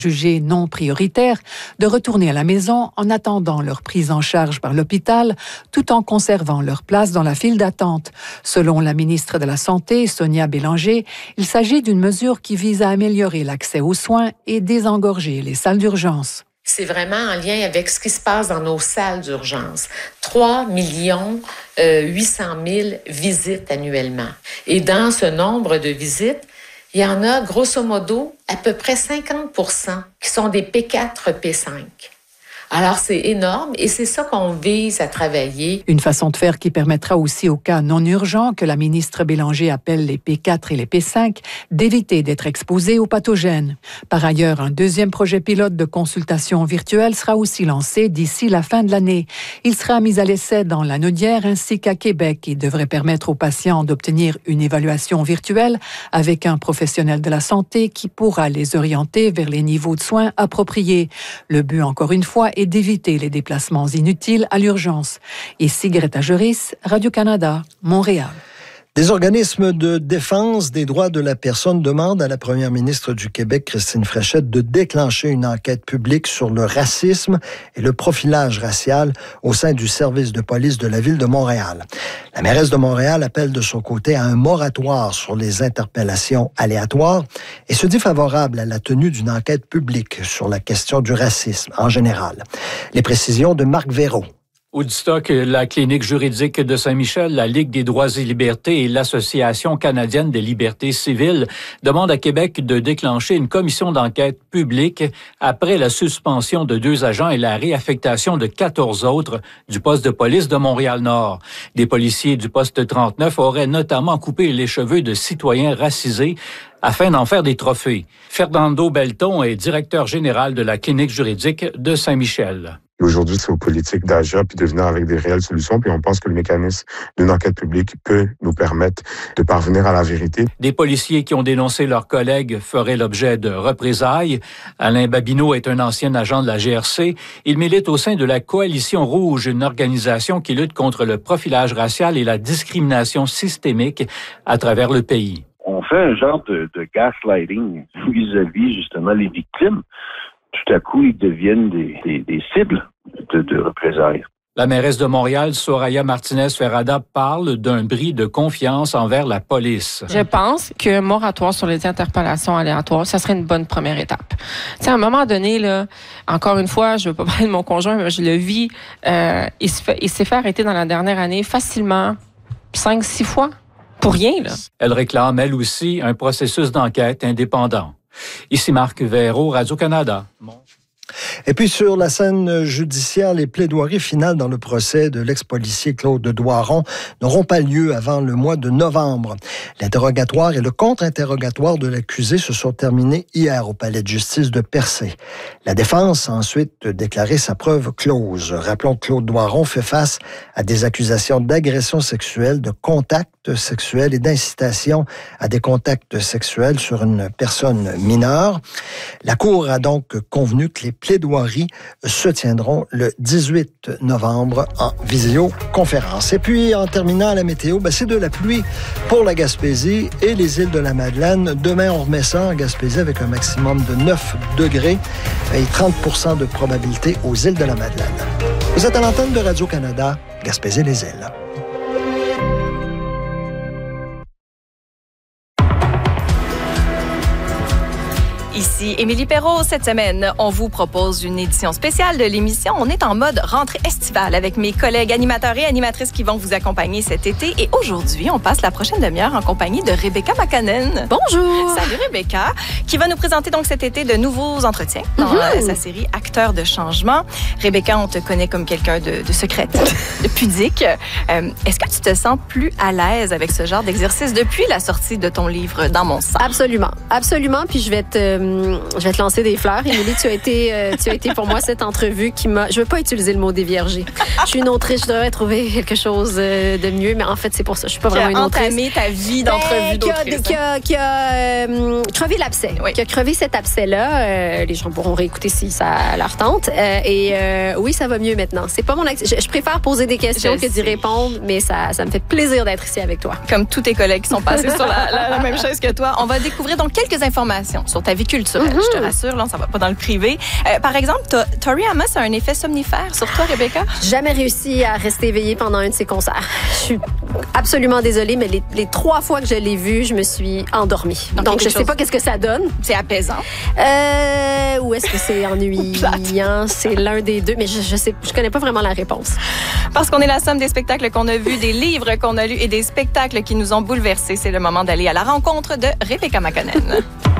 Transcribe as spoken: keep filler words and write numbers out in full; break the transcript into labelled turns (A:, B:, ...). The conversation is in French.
A: jugés non prioritaires de retourner à la maison en attendant leur prise en charge par l'hôpital, tout en conservant leur place dans la file d'attente. Selon la ministre de la Santé, Sonia Bélanger, il s'agit d'une mesure qui vise à améliorer l'accès aux soins et désengorger les salles d'urgence.
B: C'est vraiment en lien avec ce qui se passe dans nos salles d'urgence. trois millions huit cent mille visites annuellement. Et dans ce nombre de visites, il y en a, grosso modo, à peu près cinquante pour cent qui sont des P quatre, P cinq. Alors, c'est énorme et c'est ça qu'on vise à travailler.
A: Une façon de faire qui permettra aussi aux cas non urgents, que la ministre Bélanger appelle les P quatre et les P cinq, d'éviter d'être exposés aux pathogènes. Par ailleurs, un deuxième projet pilote de consultation virtuelle sera aussi lancé d'ici la fin de l'année. Il sera mis à l'essai dans la Naudière ainsi qu'à Québec et devrait permettre aux patients d'obtenir une évaluation virtuelle avec un professionnel de la santé qui pourra les orienter vers les niveaux de soins appropriés. Le but, encore une fois, est et d'éviter les déplacements inutiles à l'urgence. Ici Greta Juris, Radio-Canada, Montréal.
C: Des organismes de défense des droits de la personne demandent à la première ministre du Québec, Christine Fréchette, de déclencher une enquête publique sur le racisme et le profilage racial au sein du service de police de la ville de Montréal. La mairesse de Montréal appelle de son côté à un moratoire sur les interpellations aléatoires et se dit favorable à la tenue d'une enquête publique sur la question du racisme en général. Les précisions de Marc Véraud.
D: Woodstock, la clinique juridique de Saint-Michel, la Ligue des droits et libertés et l'Association canadienne des libertés civiles demandent à Québec de déclencher une commission d'enquête publique après la suspension de deux agents et la réaffectation de quatorze autres du poste de police de Montréal-Nord. Des policiers du poste trente-neuf auraient notamment coupé les cheveux de citoyens racisés afin d'en faire des trophées. Fernando Belton est directeur général de la clinique juridique de Saint-Michel.
E: Aujourd'hui, c'est aux politiques d'agir puis de venir avec des réelles solutions. Puis on pense que le mécanisme d'une enquête publique peut nous permettre de parvenir à la vérité.
D: Des policiers qui ont dénoncé leurs collègues feraient l'objet de représailles. Alain Babineau est un ancien agent de la G R C. Il milite au sein de la Coalition Rouge, une organisation qui lutte contre le profilage racial et la discrimination systémique à travers le pays.
F: On fait un genre de, de gaslighting vis-à-vis justement les victimes. Tout à coup, ils deviennent des, des, des cibles de, de représailles.
D: La mairesse de Montréal, Soraya Martinez-Ferrada, parle d'un bris de confiance envers la police.
G: Je pense qu'un moratoire sur les interpellations aléatoires, ça serait une bonne première étape. Tu sais, à un moment donné, là, encore une fois, je ne veux pas parler de mon conjoint, mais je le vis, euh, il, se fait, il s'est fait arrêter dans la dernière année facilement cinq, six fois. Pour rien, là.
D: Elle réclame, elle aussi, un processus d'enquête indépendant. Ici Marc Véraud, Radio-Canada.
C: Et puis sur la scène judiciaire, les plaidoiries finales dans le procès de l'ex-policier Claude Doiron n'auront pas lieu avant le mois de novembre. L'interrogatoire et le contre-interrogatoire de l'accusé se sont terminés hier au palais de justice de Percé. La défense a ensuite déclaré sa preuve close. Rappelons que Claude Doiron fait face à des accusations d'agression sexuelle, de contact sexuel et d'incitation à des contacts sexuels sur une personne mineure. La Cour a donc convenu que les plaidoiries se tiendront le dix-huit novembre en visioconférence. Et puis, en terminant la météo, ben, c'est de la pluie pour la Gaspésie et les îles de la Madeleine. Demain, on remet ça en Gaspésie avec un maximum de neuf degrés et trente pour cent de probabilité aux îles de la Madeleine. Vous êtes à l'antenne de Radio-Canada, Gaspésie-les-Îles.
H: Ici Émilie Perrault. Cette semaine, on vous propose une édition spéciale de l'émission. On est en mode rentrée estivale avec mes collègues animateurs et animatrices qui vont vous accompagner cet été. Et aujourd'hui, on passe la prochaine demi-heure en compagnie de Rebecca Makanen.
I: Bonjour!
H: Salut Rebecca, qui va nous présenter donc cet été de nouveaux entretiens dans mm-hmm. sa série Acteurs de changement. Rebecca, on te connaît comme quelqu'un de, de secrète, de pudique. Euh, est-ce que tu te sens plus à l'aise avec ce genre d'exercice depuis la sortie de ton livre Dans mon sang?
I: Absolument, absolument. Puis je vais te Je vais te lancer des fleurs. Émilie, tu as été, euh, tu as été pour moi cette entrevue qui m'a... Je veux pas utiliser le mot déviergé. Je suis une autrice, je devrais trouver quelque chose de mieux, mais en fait, c'est pour ça. Je suis pas vraiment une autrice.
H: Qui a entamé ta vie d'entrevue d'autrice.
I: Qui a, qui a euh, crevé l'abcès. Oui. Qui a crevé cet abcès-là. Euh, les gens pourront réécouter si ça leur tente. Euh, et euh, oui, ça va mieux maintenant. C'est pas mon acte. Je, je préfère poser des questions je que d'y répondre, mais ça, ça me fait plaisir d'être ici avec toi.
H: Comme tous tes collègues qui sont passés sur la, la, la même chaise que toi. On va découvrir donc quelques informations sur ta vie culturelle culturel, mm-hmm. je te rassure, là, ça va pas dans le privé. Euh, par exemple, Tori Amos a un effet somnifère sur toi, Rebecca?
I: Jamais réussi à rester éveillée pendant un de ses concerts. Je suis absolument désolée, mais les, les trois fois que je l'ai vu, je me suis endormie. Donc, Donc je sais chose... pas qu'est-ce que ça donne.
H: C'est apaisant.
I: Euh, ou est-ce que c'est ennuyant? C'est l'un des deux, mais je, je sais, je connais pas vraiment la réponse.
H: Parce qu'on est la somme des spectacles qu'on a vus, des livres qu'on a lus et des spectacles qui nous ont bouleversés. C'est le moment d'aller à la rencontre de Rebecca McConnell.